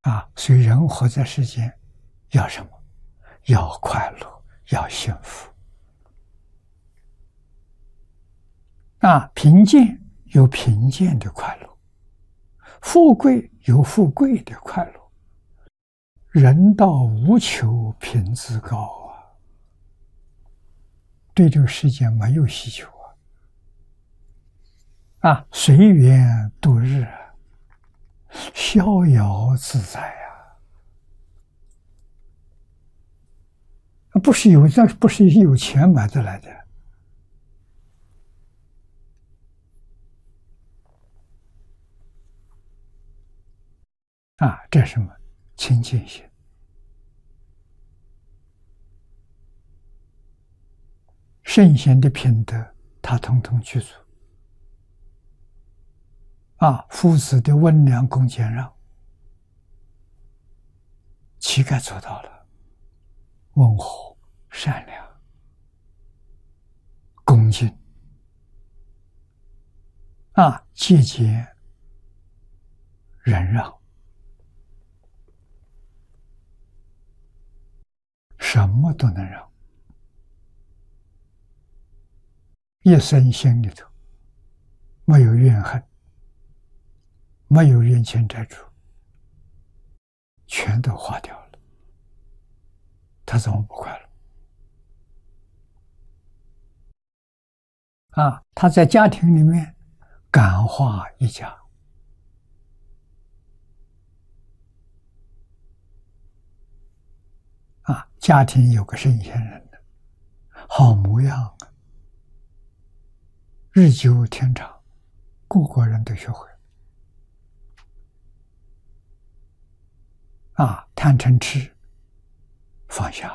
所以人活在世间，要什么？要快乐，要幸福。贫贱有贫贱的快乐，富贵有富贵的快乐。人道无求品自高对这个世界没有需求随缘度日逍遥自在不是有钱买得来的这是什么？清净心。圣贤的品德，他统统具足。夫子的温良恭俭让，乞丐做到了，温和、善良、恭敬，节俭、忍让，什么都能让。一生心里头没有怨恨，没有冤亲债主，全都化掉了，他怎么不快乐？他在家庭里面感化一家，家庭有个圣贤人的好模样日久天长，个个人都学会贪嗔痴放下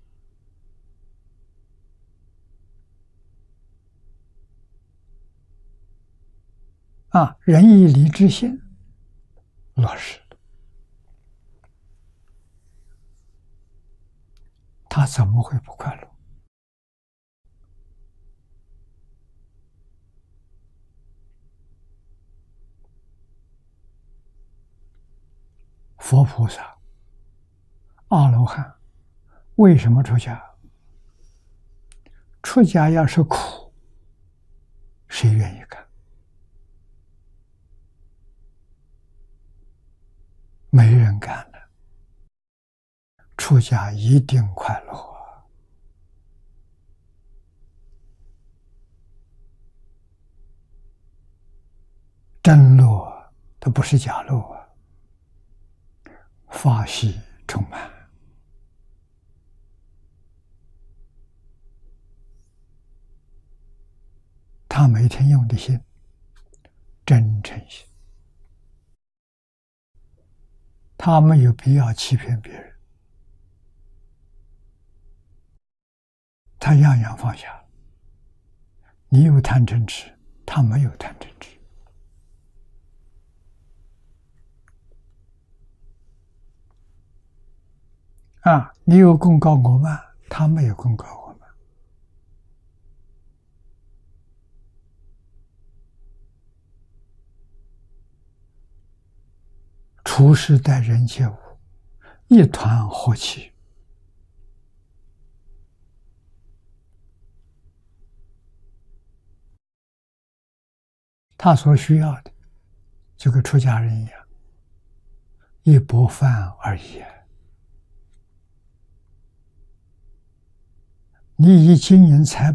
了，仁义礼智信落实了，他怎么会不快乐？佛菩萨、阿罗汉为什么出家？出家要是苦，谁愿意干？没人干的。出家一定快乐真乐，它不是假乐法喜充满。他每天用的心，真诚心，他没有必要欺骗别人，他样样放下。你有贪嗔痴，他没有贪嗔痴。你有功高我慢，他没有功高我慢。处事待人接物，一团和气。他所需要的，就跟出家人一样，一钵饭而已。你以金银财